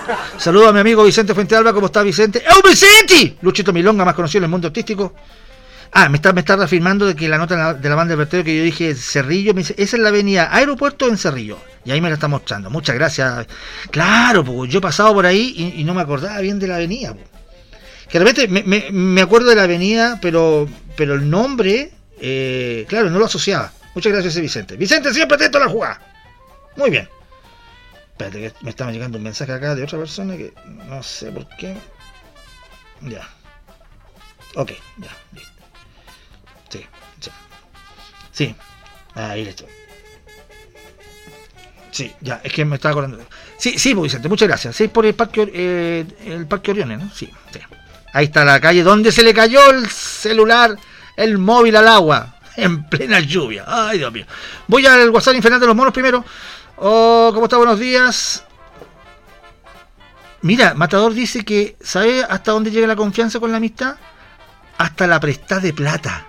Saludos a mi amigo Vicente Fuentealba. ¿Cómo está, Vicente? ¡Oh, Vicente! Luchito Milonga, más conocido en el mundo artístico. Me está reafirmando de que la nota de la banda del vertedero que yo dije Cerrillo, me dice, esa es la avenida Aeropuerto en Cerrillo. Y ahí me la está mostrando. Muchas gracias. Claro, pues yo he pasado por ahí y no me acordaba bien de la avenida. Pues. Que de repente me acuerdo de la avenida, pero el nombre, claro, no lo asociaba. Muchas gracias, Vicente. Vicente, siempre atento a la jugada. Muy bien. Espérate, que me estaba llegando un mensaje acá de otra persona que no sé por qué. Ya. Ok, ya, listo. Sí, sí. Sí. Ahí listo. Sí, ya, es que me estaba acordando. Sí, pues Vicente, muchas gracias. Sí, por el Parque Oriones, ¿no? Sí, sí. Ahí está la calle donde se le cayó el celular, el móvil al agua, en plena lluvia. Ay, Dios mío. Voy al WhatsApp infernal de los monos primero. Oh, ¿cómo está? Buenos días. Mira, Matador dice que, ¿sabe hasta dónde llega la confianza con la amistad? Hasta la prestada de plata.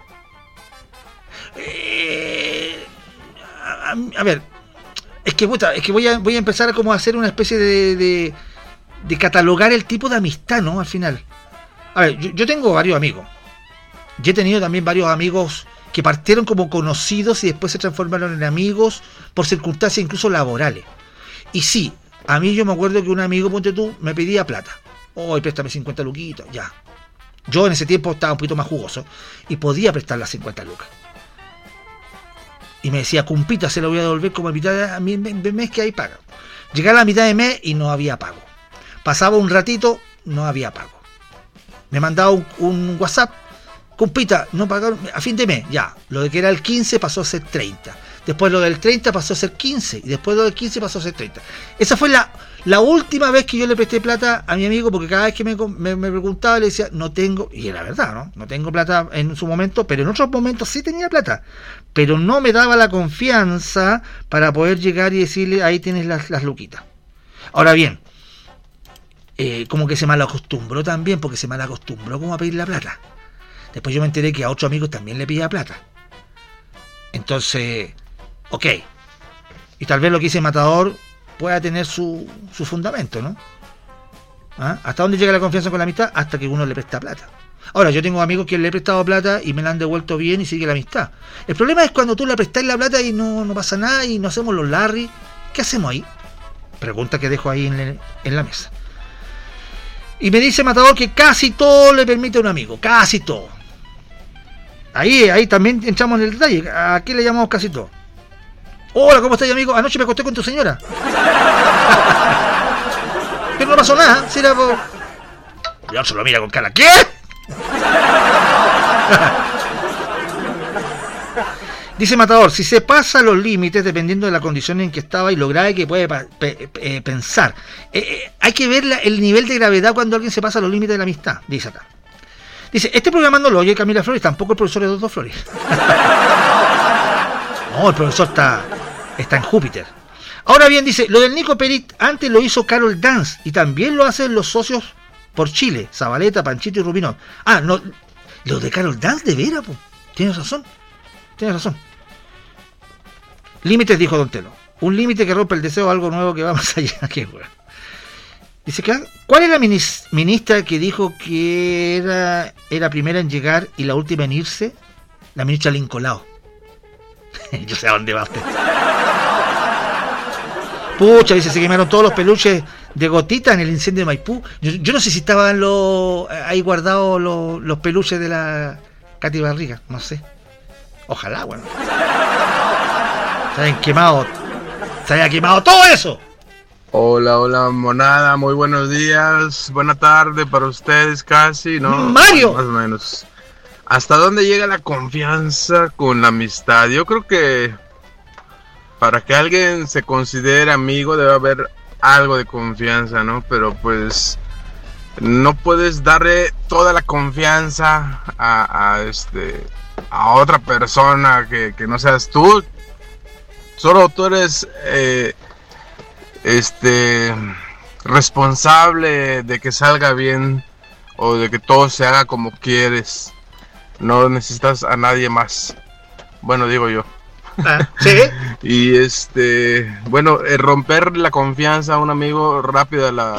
A ver, es que voy a empezar a como a hacer una especie de catalogar el tipo de amistad, ¿no? Al final. A ver, yo tengo varios amigos. Yo he tenido también varios amigos que partieron como conocidos y después se transformaron en amigos por circunstancias incluso laborales. Y sí, a mí yo me acuerdo que un amigo, ponte tú, me pedía plata. Préstame 50 luquitas, ya. Yo en ese tiempo estaba un poquito más jugoso y podía prestar las 50 lucas. Y me decía, cumpita, se lo voy a devolver como a mitad de mes que hay pago. Llegaba a la mitad de mes y no había pago. Pasaba un ratito, no había pago. Me mandaba un WhatsApp, cumpita, no pagaron, a fin de mes, ya. Lo de que era el 15 pasó a ser 30. Después lo del 30 pasó a ser 15. Y después lo del 15 pasó a ser 30. Esa fue la última vez que yo le presté plata a mi amigo, porque cada vez que me preguntaba le decía, no tengo, y era verdad, ¿no? No tengo plata en su momento, pero en otros momentos sí tenía plata. Pero no me daba la confianza para poder llegar y decirle, ahí tienes las luquitas. Ahora bien, como que se malacostumbró también, porque se malacostumbró como a pedir la plata. Después yo me enteré que a otros amigos también le pedía plata. Entonces, ok. Y tal vez lo que dice Matador pueda tener su fundamento, ¿no? ¿Hasta dónde llega la confianza con la amistad? Hasta que uno le presta plata. Ahora, yo tengo amigos que le he prestado plata y me la han devuelto bien y sigue la amistad. El problema es cuando tú le prestás la plata y no pasa nada y no hacemos los Larry. ¿Qué hacemos ahí? Pregunta que dejo ahí en la mesa. Y me dice Matador que casi todo le permite a un amigo. Casi todo. Ahí también entramos en el detalle. ¿A qué le llamamos casi todo? Hola, ¿cómo estás, amigo? Anoche me acosté con tu señora. Pero no pasó nada. Si era por... Yo se lo mira con cara. ¿Qué? Dice Matador, si se pasa los límites dependiendo de la condición en que estaba y lo grave que puede pensar. Hay que ver el nivel de gravedad cuando alguien se pasa los límites de la amistad, dice acá. Dice, este programa no lo oye Camila Flores, tampoco el profesor Eduardo Flores. No, el profesor está en Júpiter. Ahora bien, dice, lo del Nico Perit antes lo hizo Carol Dance y también lo hacen los socios por Chile, Zabaleta, Panchito y Rubinón. No, lo de Carol Dance de veras, pues. Tienes razón. Límites, dijo Don Telo. Un límite que rompe el deseo de algo nuevo que va más allá. Qué bueno. Dice que, ¿cuál es la ministra que dijo que era primera en llegar y la última en irse? La ministra Lincolao. Yo sé a dónde va usted. Pucha, dice, se quemaron todos los peluches de Gotita en el incendio de Maipú. Yo no sé si estaban ahí guardados los peluches de la Katy Barriga, no sé. Ojalá, bueno. Se haya quemado todo eso. Hola, monada, muy buenos días. Buena tarde para ustedes casi, ¿no? Mario. Más o menos. ¿Hasta dónde llega la confianza con la amistad? Yo creo que para que alguien se considere amigo debe haber algo de confianza, ¿no? Pero pues no puedes darle toda la confianza a otra persona que no seas tú. Solo tú eres responsable de que salga bien o de que todo se haga como quieres. No necesitas a nadie más. Bueno, digo yo. ¿Sí? Y romper la confianza a un amigo rápido